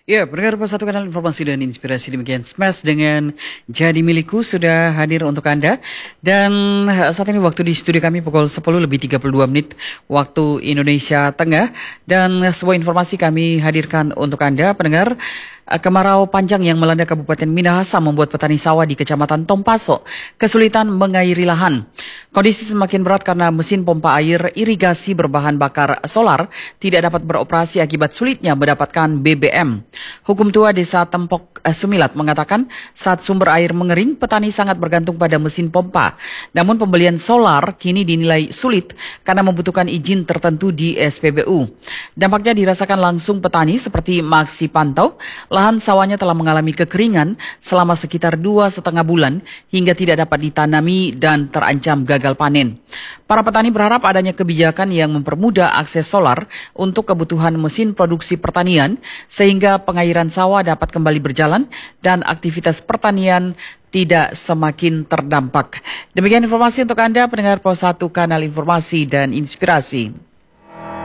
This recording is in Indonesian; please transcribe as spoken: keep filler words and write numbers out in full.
Ya, pendengar satu kanal informasi dan inspirasi demikian Smash dengan Jadi Milikku sudah hadir untuk Anda. Dan eh, saat ini waktu di studio kami pukul sepuluh lebih tiga puluh dua menit waktu Indonesia Tengah. Dan eh, sebuah informasi kami hadirkan untuk Anda, pendengar. Eh, Kemarau panjang yang melanda Kabupaten Minahasa membuat petani sawah di Kecamatan Tompaso kesulitan mengairi lahan. Kondisi semakin berat karena mesin pompa air irigasi berbahan bakar solar tidak dapat beroperasi akibat sulitnya mendapatkan B B M. Hukum tua Desa Tempok eh, Sumilat mengatakan saat sumber air mengering, petani sangat bergantung pada mesin pompa. Namun pembelian solar kini dinilai sulit karena membutuhkan izin tertentu di S P B U. Dampaknya dirasakan langsung petani seperti Maksi Pantau, lahan sawahnya telah mengalami kekeringan selama sekitar dua setengah bulan hingga tidak dapat ditanami dan terancam gagal panen. Para petani berharap adanya kebijakan yang mempermudah akses solar untuk kebutuhan mesin produksi pertanian sehingga pengairan sawah dapat kembali berjalan dan aktivitas pertanian tidak semakin terdampak. Demikian informasi untuk Anda pendengar Pos satu Kanal Informasi dan Inspirasi.